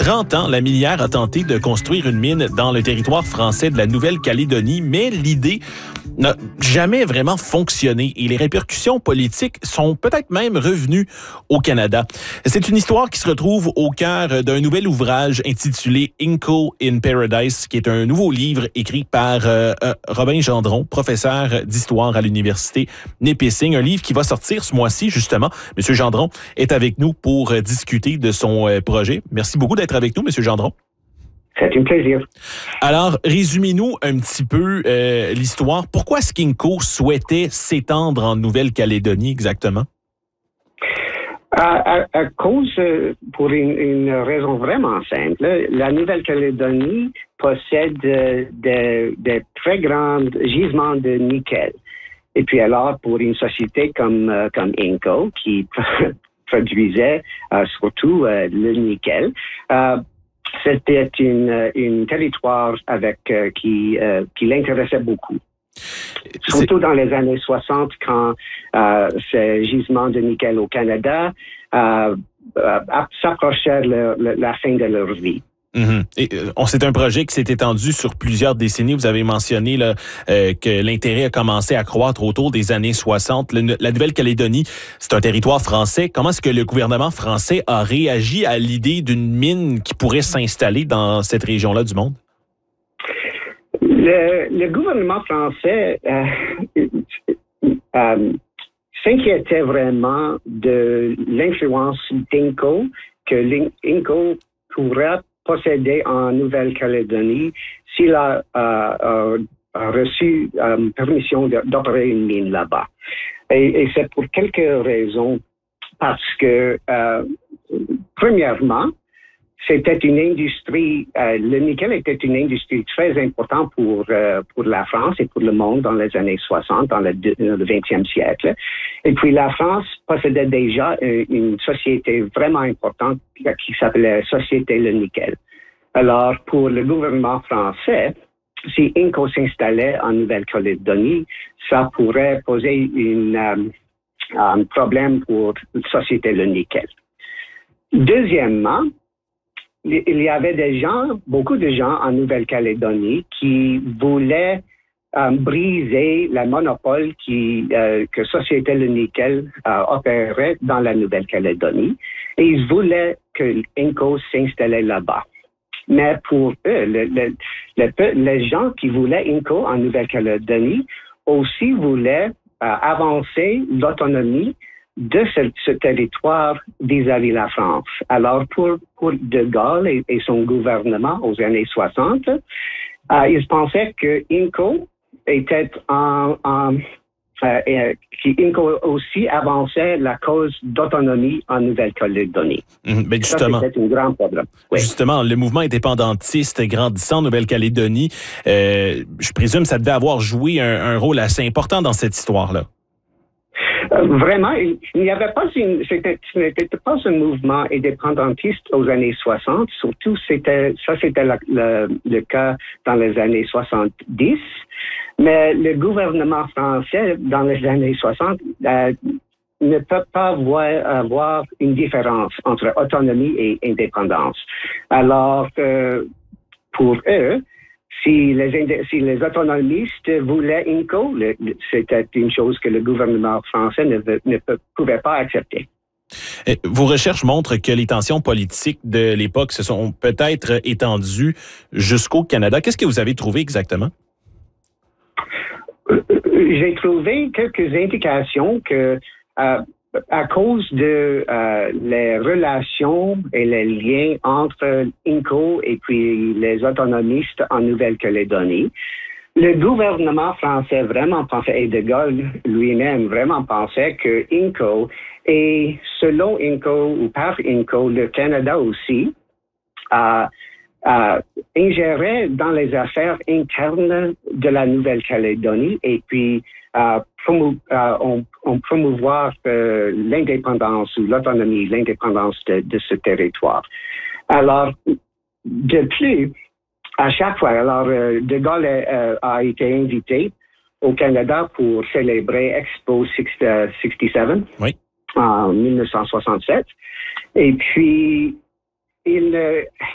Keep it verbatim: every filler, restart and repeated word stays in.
trente ans, la minière a tenté de construire une mine dans le territoire français de la Nouvelle-Calédonie, mais l'idée n'a jamais vraiment fonctionné et les répercussions politiques sont peut-être même revenues au Canada. C'est une histoire qui se retrouve au cœur d'un nouvel ouvrage intitulé Inco in Paradise, qui est un nouveau livre écrit par euh, euh, Robin Gendron, professeur d'histoire à l'université Nipissing, un livre qui va sortir ce mois-ci justement. Monsieur Gendron est avec nous pour euh, discuter de son euh, projet. Merci beaucoup d'être avec nous, Monsieur Gendron. C'est un plaisir. Alors, résumez-nous un petit peu euh, l'histoire. Pourquoi est-ce qu'Inco souhaitait s'étendre en Nouvelle-Calédonie exactement? À, à, à cause, euh, pour une, une raison vraiment simple, la Nouvelle-Calédonie possède euh, de, de très grands gisements de nickel. Et puis alors, pour une société comme, euh, comme Inco, qui produisait euh, surtout euh, le nickel, euh, c'était une, une territoire avec euh, qui, euh, qui l'intéressait beaucoup. Surtout C'est... dans les années soixante, quand euh, ces gisements de nickel au Canada euh, euh, s'approchaient le, le, la fin de leur vie. Mm-hmm. Et, euh, c'est un projet qui s'est étendu sur plusieurs décennies. Vous avez mentionné là, euh, que l'intérêt a commencé à croître autour des années soixante. Le, la Nouvelle-Calédonie, c'est un territoire français. Comment est-ce que le gouvernement français a réagi à l'idée d'une mine qui pourrait s'installer dans cette région-là du monde? Le, le gouvernement français euh, euh, s'inquiétait vraiment de l'influence d'Inco, que Inco pourrait posséder en Nouvelle-Calédonie s'il a, euh, a reçu euh, permission d'opérer une mine là-bas. Et, et c'est pour quelques raisons. Parce que, euh, premièrement, c'était une industrie, euh, le nickel était une industrie très importante pour euh, pour la France et pour le monde dans les années soixante, dans le, le vingtième siècle. Et puis la France possédait déjà une, une société vraiment importante qui s'appelait Société Le Nickel. Alors pour le gouvernement français, si Inco s'installait en Nouvelle-Calédonie, ça pourrait poser une, euh, un problème pour Société Le Nickel. Deuxièmement, il y avait des gens, beaucoup de gens en Nouvelle-Calédonie qui voulaient euh, briser le monopole qui, euh, que Société Le Nickel euh, opérait dans la Nouvelle-Calédonie et ils voulaient que Inco s'installait là-bas. Mais pour eux, le, le, le, les gens qui voulaient Inco en Nouvelle-Calédonie aussi voulaient euh, avancer l'autonomie de ce, ce territoire vis-à-vis la France. Alors, pour, pour De Gaulle et, et son gouvernement aux années soixante, euh, ils pensaient que Inco était en... en euh, euh, qui Inco aussi avançait la cause d'autonomie en Nouvelle-Calédonie. Mmh, ben justement, ça, c'était un grand problème. Oui. Justement, le mouvement indépendantiste grandissant en Nouvelle-Calédonie, euh, je présume que ça devait avoir joué un, un rôle assez important dans cette histoire-là. Euh, vraiment, il n'y avait pas une, c'était, ce n'était pas un mouvement indépendantiste aux années soixante. Surtout, c'était, ça, c'était la, le, le cas dans les années soixante-dix. Mais le gouvernement français, dans les années soixante, euh, ne peut pas voir, avoir une différence entre autonomie et indépendance. Alors, euh, pour eux, Si les, si les autonomistes voulaient Inco, le, c'était une chose que le gouvernement français ne, ne pouvait pas accepter. Vos recherches montrent que les tensions politiques de l'époque se sont peut-être étendues jusqu'au Canada. Qu'est-ce que vous avez trouvé exactement? J'ai trouvé quelques indications que euh, à cause de euh, les relations et les liens entre Inco et puis les autonomistes en Nouvelle-Calédonie, le gouvernement français vraiment pensait, et De Gaulle lui-même vraiment pensait que Inco, et selon Inco ou par Inco, le Canada aussi, euh, euh, ingérait dans les affaires internes de la Nouvelle-Calédonie et puis euh, promou- euh, on, on promouvoir euh, l'indépendance ou l'autonomie, l'indépendance de, de ce territoire. Alors, de plus, à chaque fois, alors euh, De Gaulle euh, a été invité au Canada pour célébrer Expo soixante-dix-sept oui. en dix-neuf cent soixante-sept. Et puis, il,